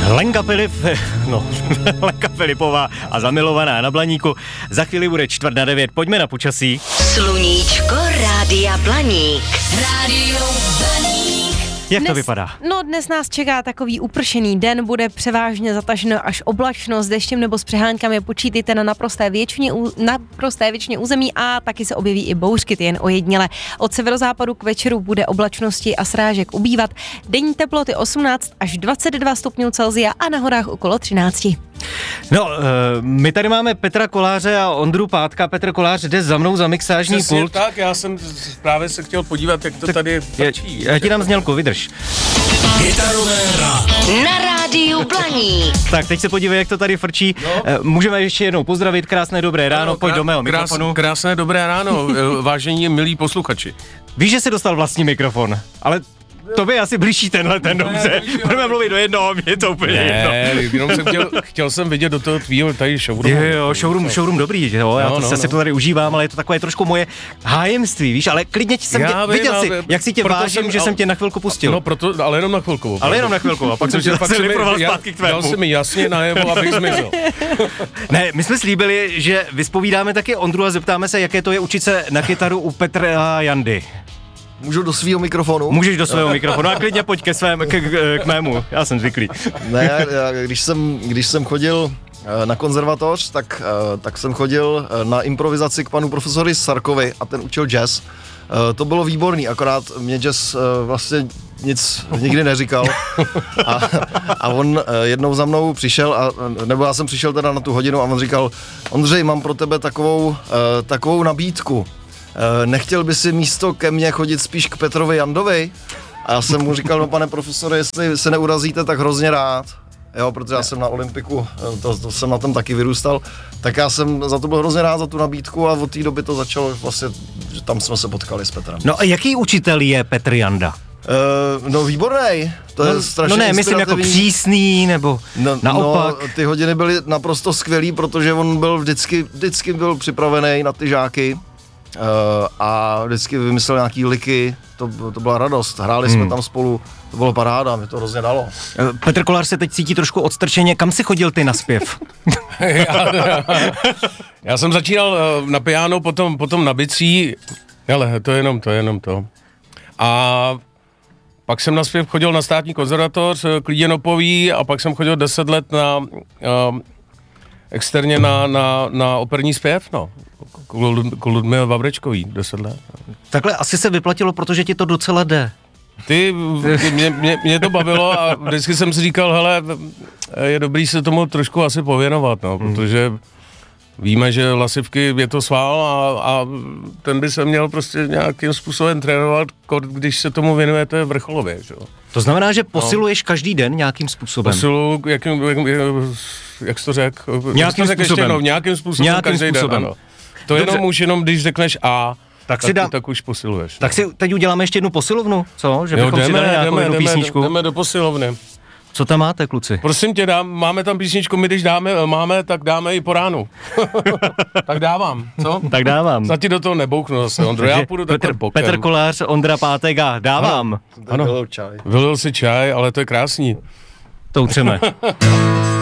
Lenka Filipová a zamilovaná na Blaníku. Za chvíli bude 8:45. Pojďme na počasí. Sluníčko Rádia Blaník. Rádio Blaník. Jak to vypadá? No, dnes nás čeká takový upršený den, bude převážně zataženo až oblačno, s deštěm nebo s přehánkami, počítejte na naprosté většině území a taky se objeví i bouřky, ty jen ojediněle. Od severozápadu k večeru bude oblačnosti a srážek ubývat. Denní teploty 18 až 22 stupňů Celsia a na horách okolo 13. No, my tady máme Petra Koláře a Ondru Pátka. Petr Kolář jde za mnou za mixážní pult. Tak, já jsem právě se chtěl podívat, jak to tady frčí. Já ti dám znělku, vydrž. Gitarové ráno. Na rádiu Blaník. Tak, teď se podívej, jak to tady frčí. No. Můžeme ještě jednou pozdravit, krásné dobré ráno, pojď do mého mikrofonu. Krásné dobré ráno, vážení milí posluchači. Víš, že jsi dostal vlastní mikrofon, ale tobě asi blíží tenhle ten dobře. Budeme mluvit do jednoho, mě je to úplně jedno. Jenom jsem chtěl jsem vidět do toho tvýho tady showroomu. Jo, showroom dobrý, jo, já si to tady užívám, ale je to takové trošku moje hájemství, víš, ale klidně viděl jsi, jak si tě vážím, že jsem tě na chvilku pustil. No proto, ale jenom na chvilku. Ale jenom na chvilku, a pak jsem tě zase vyproval zpátky k tvému. Dal si mi jasně najevo, abych zmizel. Ne, my jsme slíbili, že vyspovídáme taky Ondru a zeptáme se, jaké to je učit se na kytaru u Petra Jandy. Můžu do svého mikrofonu? Můžeš do svého mikrofonu a klidně pojď k mému, já jsem zvyklý. Ne, když jsem chodil na konzervatoř, tak jsem chodil na improvizaci k panu profesory Sarkovi a ten učil jazz. To bylo výborný, akorát mě jazz vlastně nic nikdy neříkal a on jednou za mnou přišel, nebo já jsem přišel teda na tu hodinu a on říkal: Ondřej, mám pro tebe takovou nabídku. Nechtěl by si místo ke mně chodit spíš k Petrovi Jandovi? A já jsem mu říkal: no pane profesore, jestli se neurazíte, tak hrozně rád. Jo, protože já jsem na Olympiku, to jsem na tom taky vyrůstal, tak já jsem za to byl hrozně rád, za tu nabídku, a od té doby to začalo vlastně, že tam jsme se potkali s Petrem. No a jaký učitel je Petr Janda? No výbornej, to je strašně inspirativní. Myslím jako přísný, nebo naopak. No, ty hodiny byly naprosto skvělý, protože on byl vždycky byl připravený na ty žáky. A vždycky vymyslel nějaký liky, to byla radost, hráli jsme tam spolu, to bylo paráda, mi to hrozně dalo. Petr Kolář se teď cítí trošku odstrčeně, kam si chodil ty na zpěv? Já jsem začínal na piano, potom na bicí, ale to je jenom to. A pak jsem na zpěv chodil na státní konzervatoř Klíděnopový a pak jsem chodil 10 let externě na operní zpěv, no. K Ludmile Vavrečkový, 10 let. Takhle asi se vyplatilo, protože ti to docela jde. Mě to bavilo a vždycky jsem si říkal, hele, je dobrý se tomu trošku asi pověnovat, no, protože víme, že hlasivky je to sval a ten by se měl prostě nějakým způsobem trénovat, když se tomu věnujete vrcholově, že? To znamená, že posiluješ každý den nějakým způsobem? Posiluju, jak jsi to řekl? Nějakým způsobem každý den, ano. To jenom už když řekneš A, tak už posiluješ. Tak si teď uděláme ještě jednu posilovnu, co? Že bychom si dali nějakou jednu písničku. Jdeme do posilovny. Co tam máte, kluci? Prosím tě, máme tam písničku, my když máme, tak dáme i po ránu. Tak dávám, co? Tak dávám. Za ti do toho nebouknu zase, Ondro, já půjdu takhle bokem. Petr Kolář, Ondra Pátek a dávám. Ano. Vylil si čaj, ale to je krásný. To utřeme.